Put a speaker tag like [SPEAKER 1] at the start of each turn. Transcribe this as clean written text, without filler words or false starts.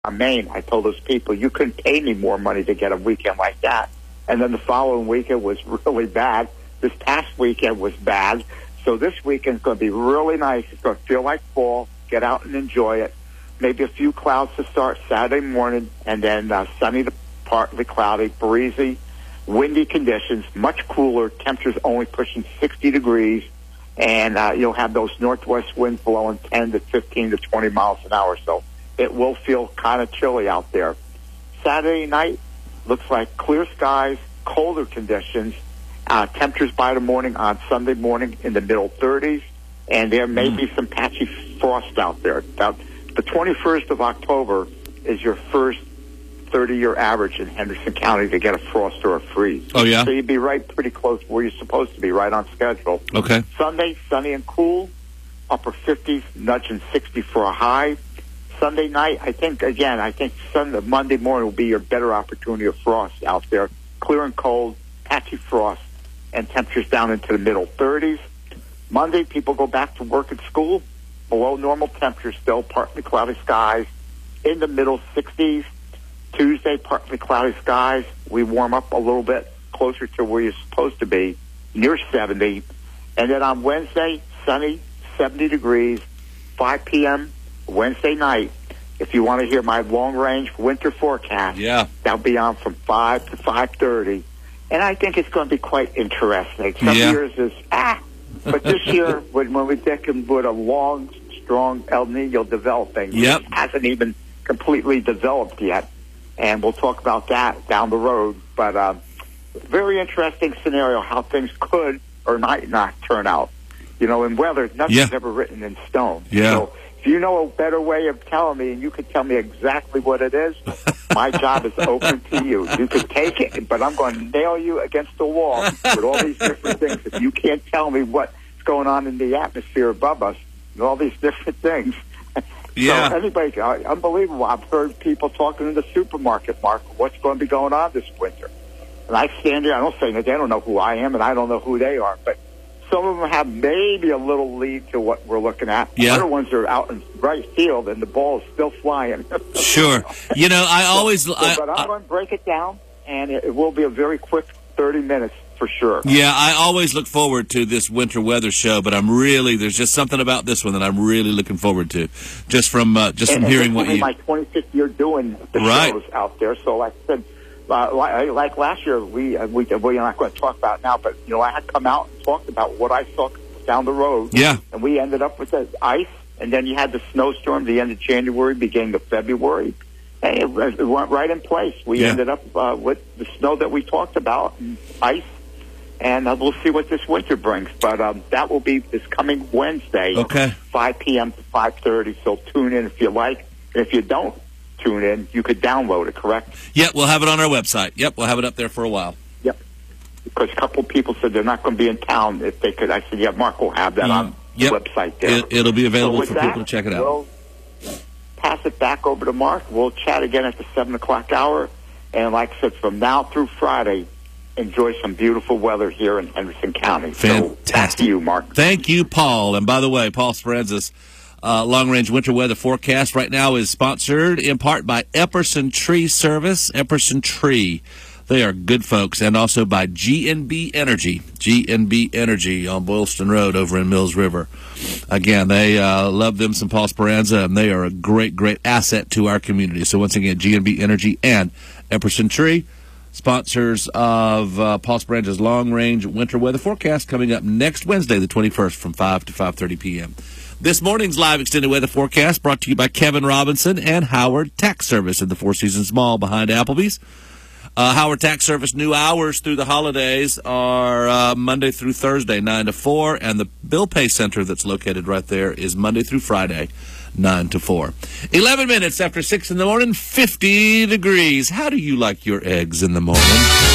[SPEAKER 1] Maine, I told those people, you couldn't pay me more money to get a weekend like that. And then the following weekend was really bad. This past weekend was bad. So this weekend's going to be really nice. It's going to feel like fall. Get out and enjoy it. Maybe a few clouds to start Saturday morning, and then sunny to partly cloudy, breezy, windy conditions, much cooler. Temperatures only pushing 60 degrees. And you'll have those northwest winds blowing 10 to 15 to 20 miles an hour. So it will feel kind of chilly out there. Saturday night looks like clear skies, colder conditions. Temperatures by the morning on Sunday morning in the middle 30s, and there may be some patchy frost out there. Now, the 21st of October is your first 30-year average in Henderson County to get a frost or a freeze.
[SPEAKER 2] Oh, yeah?
[SPEAKER 1] So you'd be right pretty close where you're supposed to be, right on schedule.
[SPEAKER 2] Okay.
[SPEAKER 1] Sunday, sunny and cool, upper 50s, nudging 60 for a high. Sunday night, I think Monday morning will be your better opportunity of frost out there. Clear and cold, patchy frost, and temperatures down into the middle 30s. Monday, people go back to work at school. Below normal temperatures still, partly cloudy skies in the middle 60s. Tuesday, partly cloudy skies. We warm up a little bit closer to where you're supposed to be, near 70. And then on Wednesday, sunny, 70 degrees, 5 p.m. Wednesday night. If you want to hear my long-range winter forecast, that'll be on from 5 to 5:30. And I think it's going to be quite interesting. Some years is, but this year, when we're thinking with a long, strong El Nino developing, it hasn't even completely developed yet. And we'll talk about that down the road. But very interesting scenario how things could or might not turn out. You know, in weather, nothing's ever written in stone. So if you know a better way of telling me, and you could tell me exactly what it is, my job is open to you. You can take it, but I'm going to nail you against the wall with all these different things. If you can't tell me what's going on in the atmosphere above us and all these different things. So anybody, unbelievable. I've heard people talking in the supermarket, Mark, what's going to be going on this winter. And I stand there, I don't say that they don't know who I am, and I don't know who they are, but some of them have maybe a little lead to what we're looking at. Other ones are out in right field, and the ball is still flying.
[SPEAKER 2] Sure. You know,
[SPEAKER 1] but I'm going to break it down, and it will be a very quick 30 minutes for sure.
[SPEAKER 2] Yeah, I always look forward to this winter weather show, but there's just something about this one that I'm really looking forward to, just from hearing what you.
[SPEAKER 1] My 25th year doing the shows out there, so like I said. Like last year, we're not going to talk about it now, but you know, I had come out and talked about what I saw down the road. And we ended up with the ice, and then you had the snowstorm the end of January, beginning of February, and it went right in place. We ended up with the snow that we talked about, and ice, and we'll see what this winter brings. But that will be this coming Wednesday, 5 p.m. to 5:30. So tune in if you like, and if you don't tune in, you could download it, correct?
[SPEAKER 2] Yep, we'll have it on our website. Yep, we'll have it up there for a while.
[SPEAKER 1] Yep. Because a couple of people said they're not going to be in town if they could. I said, Mark will have that on the website there.
[SPEAKER 2] It'll be available for people to check it out.
[SPEAKER 1] We'll pass it back over to Mark. We'll chat again at the 7 o'clock hour. And like I said, from now through Friday, enjoy some beautiful weather here in Henderson County.
[SPEAKER 2] Fantastic.
[SPEAKER 1] So back to you, Mark.
[SPEAKER 2] Thank you, Paul. And by the way, Paul Speranza's long-range winter weather forecast right now is sponsored in part by Epperson Tree Service. Epperson Tree, they are good folks, and also by G&B Energy. G&B Energy on Boylston Road over in Mills River. Again, they love them some Paul Speranza, and they are a great, great asset to our community. So once again, G&B Energy and Epperson Tree, sponsors of Paul Speranza's long-range winter weather forecast, coming up next Wednesday, the 21st, from 5 to 5:30 p.m. This morning's live extended weather forecast brought to you by Kevin Robinson and Howard Tax Service in the Four Seasons Mall behind Applebee's. Howard Tax Service new hours through the holidays are Monday through Thursday, 9 to 4, and the bill pay center that's located right there is Monday through Friday, 9 to 4. 11 minutes after 6 in the morning, 50 degrees. How do you like your eggs in the morning?